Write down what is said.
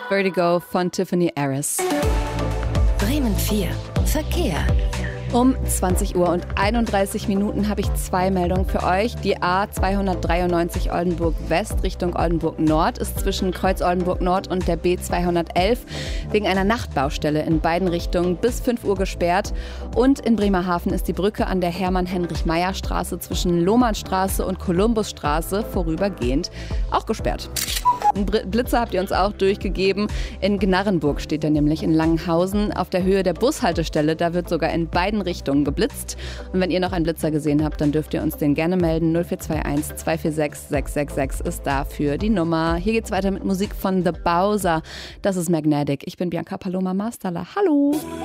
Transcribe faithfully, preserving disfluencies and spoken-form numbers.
Vertigo von Tiffany Harris. Bremen vier. Verkehr. Um zwanzig Uhr und einunddreißig Minuten habe ich zwei Meldungen für euch. Die A zweihundertdreiundneunzig Oldenburg West Richtung Oldenburg Nord ist zwischen Kreuz Oldenburg Nord und der B zweihundertelf wegen einer Nachtbaustelle in beiden Richtungen bis fünf Uhr gesperrt. Und in Bremerhaven ist die Brücke an der Hermann-Heinrich-Meyer-Straße zwischen Lohmannstraße und Kolumbusstraße vorübergehend auch gesperrt. Einen Blitzer habt ihr uns auch durchgegeben. In Gnarrenburg steht er nämlich in Langenhausen auf der Höhe der Bushaltestelle. Da wird sogar in beiden Richtungen geblitzt. Und wenn ihr noch einen Blitzer gesehen habt, dann dürft ihr uns den gerne melden. null vier zwei eins zwei vier sechs sechs sechs sechs ist dafür die Nummer. Hier geht's weiter mit Musik von The Bowser. Das ist Magnetic. Ich bin Bianca Paloma Masterla. Hallo!